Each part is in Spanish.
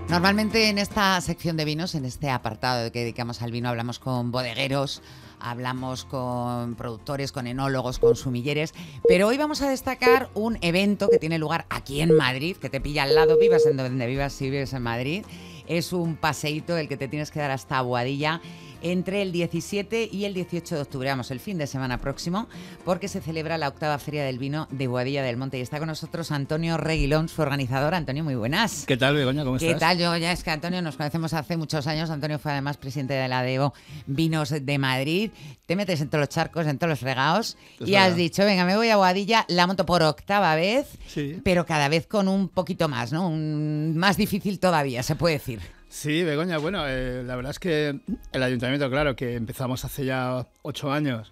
Normalmente en esta sección de vinos, en este apartado que dedicamos al vino, hablamos con bodegueros, hablamos con productores, con enólogos, con sumilleres, pero hoy vamos a destacar un evento que tiene lugar aquí en Madrid, que te pilla al lado, vivas en donde vivas, si vives en Madrid. Es un paseíto el que te tienes que dar hasta Boadilla entre el 17 y el 18 de octubre, vamos, el fin de semana próximo, porque se celebra la 8ª Feria del Vino de Boadilla del Monte. Y está con nosotros Antonio Reguilón, su organizador. Antonio, muy buenas. ¿Qué tal, Begoña? ¿Cómo estás? ¿Qué tal? Yo ya es que Antonio nos conocemos hace muchos años. Antonio fue además presidente de la ADEO Vinos de Madrid. Te metes en todos los charcos, en todos los fregados y has dicho, venga, me voy a Boadilla, la monto por 8ª vez, sí, pero cada vez con un poquito más, ¿no? Más difícil todavía, se puede decir. Sí, Begoña, bueno, la verdad es que el ayuntamiento, claro, que empezamos hace ya 8 años,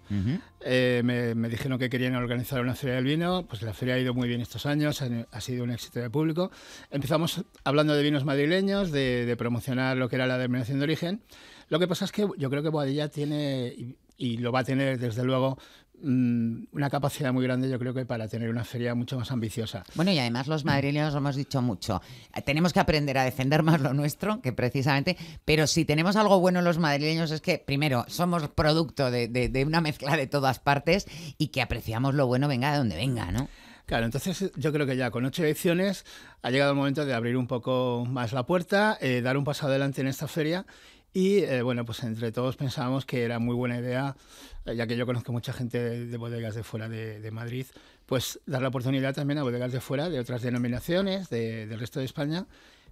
me dijeron que querían organizar una feria del vino, pues la feria ha ido muy bien estos años, ha sido un éxito de público. Empezamos hablando de vinos madrileños, de promocionar lo que era la denominación de origen. Lo que pasa es que yo creo que Boadilla tiene, y lo va a tener desde luego, una capacidad muy grande, yo creo que para tener una feria mucho más ambiciosa. Bueno, y además los madrileños lo hemos dicho mucho, tenemos que aprender a defender más lo nuestro, que precisamente, pero si tenemos algo bueno los madrileños es que, primero, somos producto de una mezcla de todas partes y que apreciamos lo bueno venga de donde venga, ¿no? Claro, entonces yo creo que ya con 8 ediciones ha llegado el momento de abrir un poco más la puerta, dar un paso adelante en esta feria. Y bueno, pues entre todos pensábamos que era muy buena idea, ya que yo conozco mucha gente de bodegas de fuera de Madrid, pues dar la oportunidad también a bodegas de fuera, de otras denominaciones, del resto de España,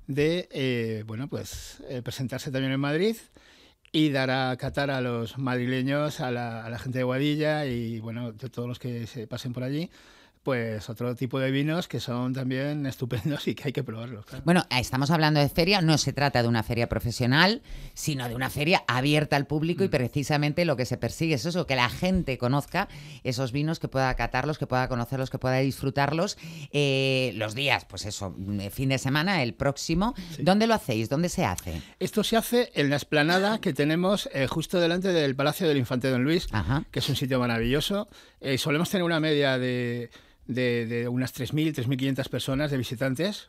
de bueno, pues presentarse también en Madrid y dar a catar a los madrileños, a la gente de Boadilla y bueno, de todos los que se pasen por allí, pues otro tipo de vinos que son también estupendos y que hay que probarlos. Claro. Bueno, estamos hablando de feria, no se trata de una feria profesional, sino de una feria abierta al público y precisamente lo que se persigue es eso, que la gente conozca esos vinos, que pueda catarlos, que pueda conocerlos, que pueda disfrutarlos. Los días, pues eso, fin de semana, el próximo. Sí. ¿Dónde lo hacéis? ¿Dónde se hace? Esto se hace en la explanada que tenemos justo delante del Palacio del Infante Don Luis, que es un sitio maravilloso. Solemos tener una media de unas 3.000, 3.500 personas de visitantes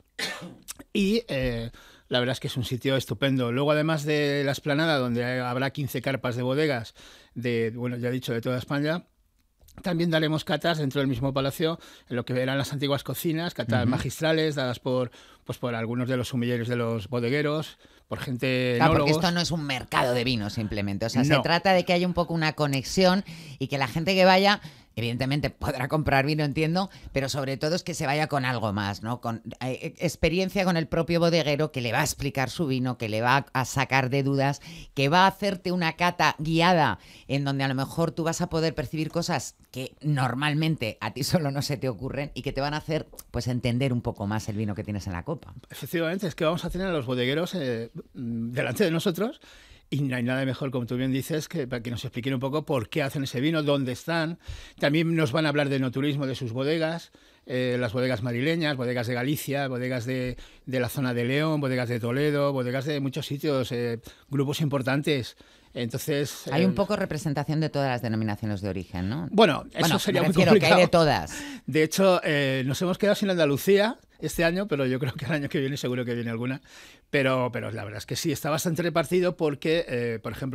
y la verdad es que es un sitio estupendo. Luego, además de la explanada, donde habrá 15 carpas de bodegas, bueno, ya he dicho, de toda España, también daremos catas dentro del mismo palacio en lo que eran las antiguas cocinas, catas magistrales dadas por algunos de los sumilleros de los bodegueros, por gente claro, enólogos. Porque esto no es un mercado de vino simplemente, o sea, no. Se trata de que haya un poco una conexión y que la gente que vaya, evidentemente podrá comprar vino, entiendo, pero sobre todo es que se vaya con algo más, ¿no? Con experiencia con el propio bodeguero que le va a explicar su vino, que le va a sacar de dudas, que va a hacerte una cata guiada en donde a lo mejor tú vas a poder percibir cosas que normalmente a ti solo no se te ocurren y que te van a hacer pues entender un poco más el vino que tienes en la copa. Efectivamente, es que vamos a tener a los bodegueros delante de nosotros. Y no hay nada mejor, como tú bien dices, que para que nos expliquen un poco por qué hacen ese vino, dónde están. También nos van a hablar de enoturismo de sus bodegas, las bodegas madrileñas, bodegas de Galicia, bodegas de la zona de León, bodegas de Toledo, bodegas de muchos sitios, grupos importantes. Entonces, hay un poco representación de todas las denominaciones de origen, ¿no? Bueno, eso sería muy complicado. Que hay de todas. De hecho, nos hemos quedado sin Andalucía este año, pero yo creo que el año que viene seguro que viene alguna. Pero la verdad es que sí, está bastante repartido porque, por ejemplo,